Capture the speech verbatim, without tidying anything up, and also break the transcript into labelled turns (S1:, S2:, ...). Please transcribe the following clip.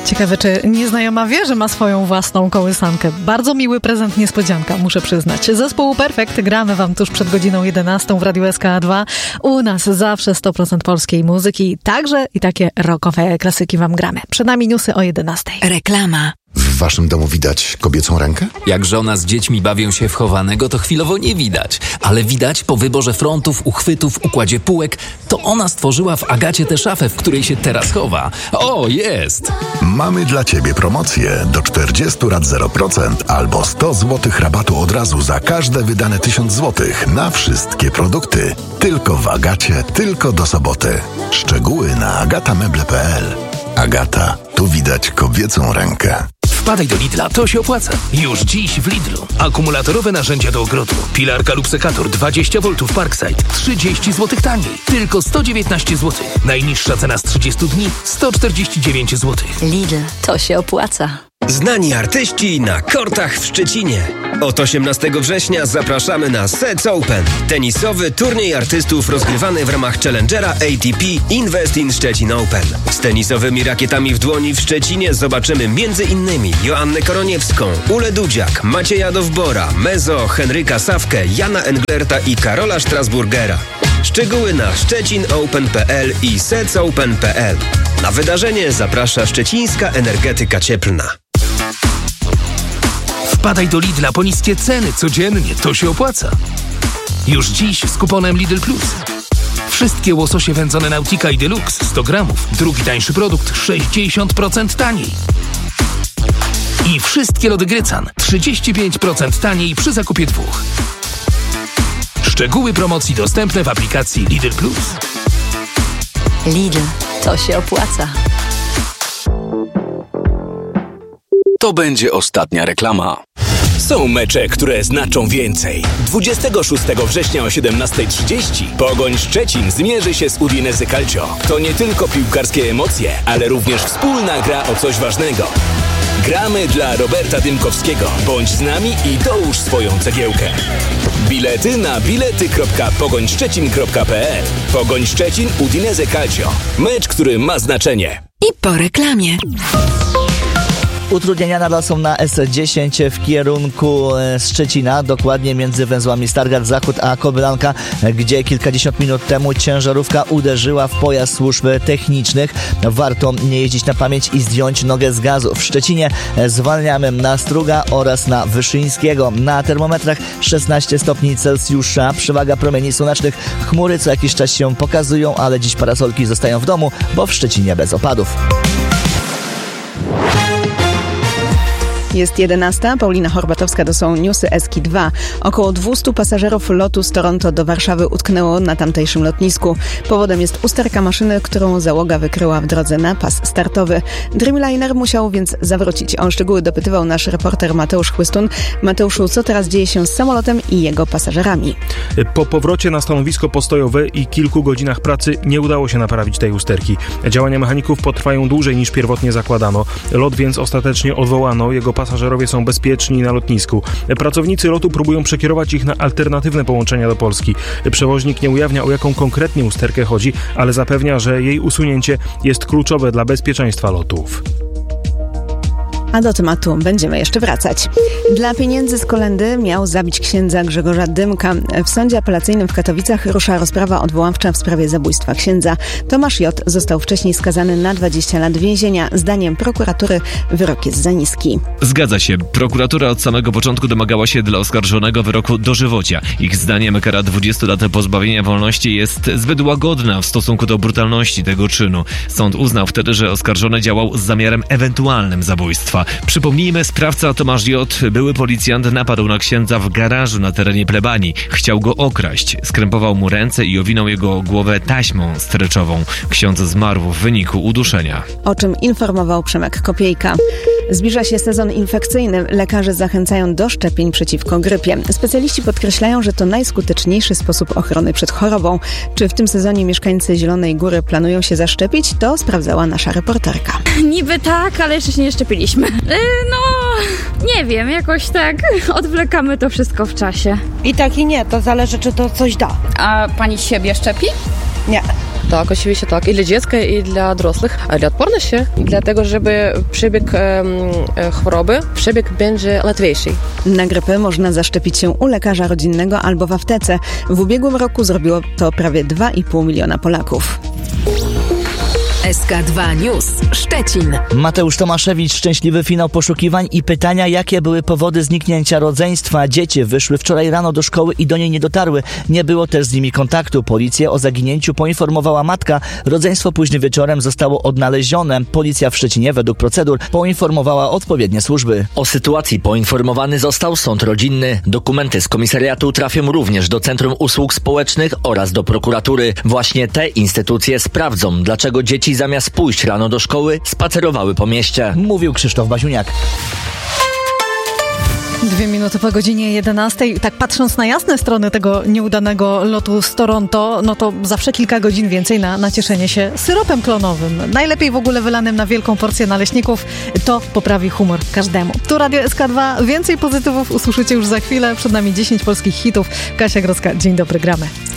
S1: Ciekawe, czy nieznajoma wie, że ma swoją własną kołysankę. Bardzo miły prezent, niespodzianka, muszę przyznać. Zespół Perfekt gramy wam tuż przed godziną jedenastą w Radiu S K A dwa. U nas zawsze sto procent polskiej muzyki, także i takie rockowe klasyki wam gramy. Przed nami newsy o jedenastej.
S2: Reklama.
S3: W waszym domu widać kobiecą rękę?
S4: Jak żona z dziećmi bawią się w chowanego, to chwilowo nie widać. Ale widać po wyborze frontów, uchwytów, układzie półek, to ona stworzyła w Agacie tę szafę, w której się teraz chowa. O, jest!
S3: Mamy dla ciebie promocję do czterdziestu rat zero procent albo sto złotych rabatu od razu za każde wydane tysiąc złotych na wszystkie produkty. Tylko w Agacie, tylko do soboty. Szczegóły na agatameble kropka p l. Agata, tu widać kobiecą rękę.
S5: Wpadaj do Lidla, to się opłaca. Już dziś w Lidlu. Akumulatorowe narzędzia do ogrodu. Pilarka lub sekator dwadzieścia woltów Parkside. trzydzieści złotych taniej. Tylko sto dziewiętnaście złotych. Najniższa cena z trzydziestu dni sto czterdzieści dziewięć złotych.
S2: Lidl, to się opłaca.
S6: Znani artyści na kortach w Szczecinie. Od osiemnastego września zapraszamy na Sets Open. Tenisowy turniej artystów rozgrywany w ramach Challengera A T P Invest in Szczecin Open. Z tenisowymi rakietami w dłoni w Szczecinie zobaczymy m.in. Joannę Koroniewską, Ulę Dudziak, Macieja Dowbora, Mezo, Henryka Sawkę, Jana Englerta i Karola Strasburgera. Szczegóły na szczecin open kropka p l i sets open kropka p l. Na wydarzenie zaprasza Szczecińska Energetyka Cieplna.
S5: Wpadaj do Lidla po niskie ceny codziennie, to się opłaca. Już dziś z kuponem Lidl Plus. Wszystkie łososie wędzone Nautica i Deluxe sto gramów. Drugi tańszy produkt sześćdziesiąt procent taniej. I wszystkie lody Grycan trzydzieści pięć procent taniej przy zakupie dwóch. Szczegóły promocji dostępne w aplikacji Lidl Plus.
S2: Lidl, to się opłaca.
S7: To będzie ostatnia reklama. Są mecze, które znaczą więcej. dwudziestego szóstego września o siedemnasta trzydzieści Pogoń Szczecin zmierzy się z Udinese Calcio. To nie tylko piłkarskie emocje, ale również wspólna gra o coś ważnego. Gramy dla Roberta Dymkowskiego. Bądź z nami i dołóż swoją cegiełkę. Bilety na bilety kropka pogoń szczecin kropka p l. Pogoń Szczecin Udinese Calcio. Mecz, który ma znaczenie.
S2: I po reklamie.
S8: Utrudnienia nadal są na S dziesięć w kierunku Szczecina, dokładnie między węzłami Stargard Zachód a Kobylanka, gdzie kilkadziesiąt minut temu ciężarówka uderzyła w pojazd służb technicznych. Warto nie jeździć na pamięć i zdjąć nogę z gazu. W Szczecinie zwalniamy na Struga oraz na Wyszyńskiego. Na termometrach szesnaście stopni Celsjusza, przewaga promieni słonecznych. Chmury co jakiś czas się pokazują, ale dziś parasolki zostają w domu, bo w Szczecinie bez opadów.
S9: Jest jedenasta, Paulina Horbatowska, to są newsy S K A dwa. Około dwieście pasażerów lotu z Toronto do Warszawy utknęło na tamtejszym lotnisku. Powodem jest usterka maszyny, którą załoga wykryła w drodze na pas startowy. Dreamliner musiał więc zawrócić. O szczegóły dopytywał nasz reporter Mateusz Chłystun. Mateuszu, co teraz dzieje się z samolotem i jego pasażerami?
S10: Po powrocie na stanowisko postojowe i kilku godzinach pracy nie udało się naprawić tej usterki. Działania mechaników potrwają dłużej niż pierwotnie zakładano. Lot więc ostatecznie odwołano. Jego pasażerowie są bezpieczni na lotnisku. Pracownicy lotu próbują przekierować ich na alternatywne połączenia do Polski. Przewoźnik nie ujawnia, o jaką konkretnie usterkę chodzi, ale zapewnia, że jej usunięcie jest kluczowe dla bezpieczeństwa lotów.
S9: A do tematu będziemy jeszcze wracać. Dla pieniędzy z kolędy miał zabić księdza Grzegorza Dymka. W sądzie apelacyjnym w Katowicach rusza rozprawa odwoławcza w sprawie zabójstwa księdza. Tomasz J. został wcześniej skazany na dwadzieścia lat więzienia. Zdaniem prokuratury wyrok jest za niski.
S11: Zgadza się. Prokuratura od samego początku domagała się dla oskarżonego wyroku dożywocia. Ich zdaniem kara dwudziestu lat pozbawienia wolności jest zbyt łagodna w stosunku do brutalności tego czynu. Sąd uznał wtedy, że oskarżony działał z zamiarem ewentualnym zabójstwa. Przypomnijmy, sprawca Tomasz J., były policjant, napadł na księdza w garażu na terenie plebanii. Chciał go okraść. Skrępował mu ręce i owinął jego głowę taśmą streczową. Ksiądz zmarł w wyniku uduszenia.
S9: O czym informował Przemek Kopiejka. Zbliża się sezon infekcyjny. Lekarze zachęcają do szczepień przeciwko grypie. Specjaliści podkreślają, że to najskuteczniejszy sposób ochrony przed chorobą. Czy w tym sezonie mieszkańcy Zielonej Góry planują się zaszczepić? To sprawdzała nasza reporterka.
S12: Niby tak, ale jeszcze się nie szczepiliśmy. Yy, no, nie wiem, jakoś tak odwlekamy to wszystko w czasie.
S13: I tak i nie, to zależy, czy to coś da.
S12: A pani siebie szczepi?
S13: Nie. Tak, oczywiście tak. I dla dziecka, i dla dorosłych. A dla odporności, dlatego żeby przebieg e, choroby, przebieg będzie łatwiejszy.
S9: Na grypę można zaszczepić się u lekarza rodzinnego albo w aptece. W ubiegłym roku zrobiło to prawie dwa i pół miliona Polaków.
S2: S K dwa News Szczecin.
S8: Mateusz Tomaszewicz, szczęśliwy finał poszukiwań i pytania, jakie były powody zniknięcia rodzeństwa. Dzieci wyszły wczoraj rano do szkoły i do niej nie dotarły. Nie było też z nimi kontaktu. Policję o zaginięciu poinformowała matka. Rodzeństwo późnym wieczorem zostało odnalezione. Policja w Szczecinie według procedur poinformowała odpowiednie służby.
S14: O sytuacji poinformowany został sąd rodzinny. Dokumenty z komisariatu trafią również do Centrum Usług Społecznych oraz do prokuratury. Właśnie te instytucje sprawdzą, dlaczego dzieci zamiast pójść rano do szkoły, spacerowały po mieście.
S8: Mówił Krzysztof Baziuniak.
S1: Dwie minuty po godzinie jedenastej. Tak patrząc na jasne strony tego nieudanego lotu z Toronto, no to zawsze kilka godzin więcej na nacieszenie się syropem klonowym. Najlepiej w ogóle wylanym na wielką porcję naleśników. To poprawi humor każdemu. Tu Radio S K dwa. Więcej pozytywów usłyszycie już za chwilę. Przed nami dziesięć polskich hitów. Kasia Grodzka. Dzień dobry, gramy.